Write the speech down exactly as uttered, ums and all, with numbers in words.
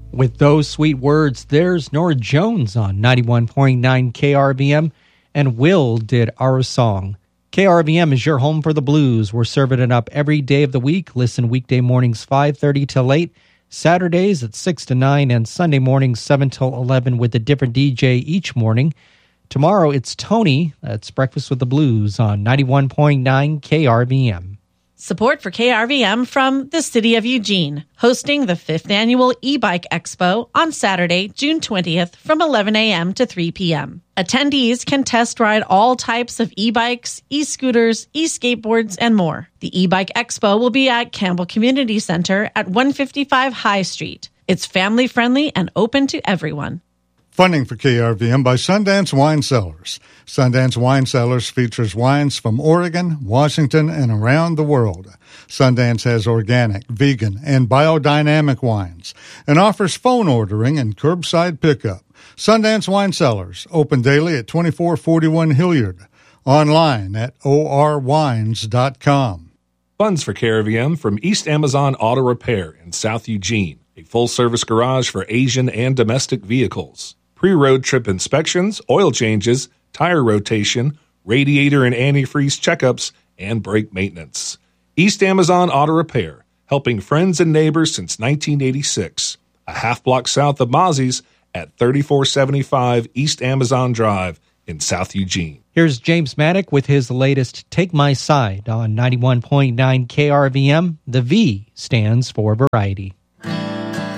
With those sweet words, there's Nora Jones on ninety-one point nine K R V M, and Will did Our Song. K R V M is your home for the blues. We're serving it up every day of the week. Listen weekday mornings five thirty till eight, Saturdays at six to nine, and Sunday mornings seven till eleven with a different D J each morning. Tomorrow it's Tony. That's Breakfast with the Blues on ninety-one point nine K R V M. Support for K R V M from the City of Eugene, hosting the fifth Annual E-Bike Expo on Saturday, June twentieth from eleven a.m. to three p.m. Attendees can test ride all types of e-bikes, e-scooters, e-skateboards, and more. The E-Bike Expo will be at Campbell Community Center at one fifty-five High Street. It's family-friendly and open to everyone. Funding for K R V M by Sundance Wine Cellars. Sundance Wine Cellars features wines from Oregon, Washington, and around the world. Sundance has organic, vegan, and biodynamic wines and offers phone ordering and curbside pickup. Sundance Wine Cellars, open daily at twenty-four forty-one Hilliard. Online at o r wines dot com. Funds for K R V M from East Amazon Auto Repair in South Eugene, a full-service garage for Asian and domestic vehicles. Pre-road trip inspections, oil changes, tire rotation, radiator and antifreeze checkups, and brake maintenance. East Amazon Auto Repair, helping friends and neighbors since nineteen eighty-six. A half block south of Mozzie's at thirty-four seventy-five East Amazon Drive in South Eugene. Here's James Maddock with his latest Take My Side on ninety-one point nine K R V M. The V stands for variety.